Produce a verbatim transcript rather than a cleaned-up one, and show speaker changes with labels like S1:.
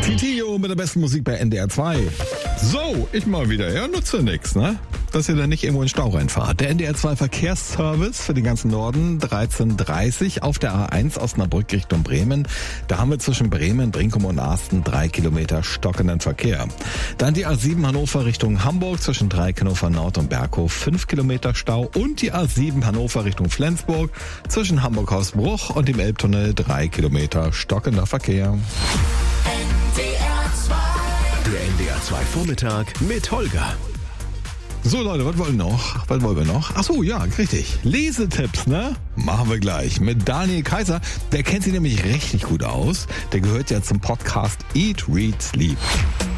S1: Titio mit der besten Musik bei N D R zwei. So, ich mal wieder. Ja, nutze nix, ne? Dass ihr da nicht irgendwo in den Stau reinfahrt. Der N D R zwei Verkehrsservice für den ganzen Norden, dreizehn Uhr dreißig auf der A eins Osnabrück Richtung Bremen. Da haben wir zwischen Bremen, Brinkum und Asten drei Kilometer stockenden Verkehr. Dann die A sieben Hannover Richtung Hamburg zwischen Dreieck-Hannover Nord und Berghof fünf Kilometer Stau. Und die A sieben Hannover Richtung Flensburg zwischen Hamburg-Hausbruch und dem Elbtunnel drei Kilometer stockender Verkehr.
S2: Der N D R zwei Vormittag mit Holger.
S1: So Leute, was wollen wir noch? Was wollen wir noch? Ach so, ja, richtig. Lesetipps, ne? Machen wir gleich mit Daniel Kaiser. Der kennt sich nämlich richtig gut aus. Der gehört ja zum Podcast Eat, Read, Sleep.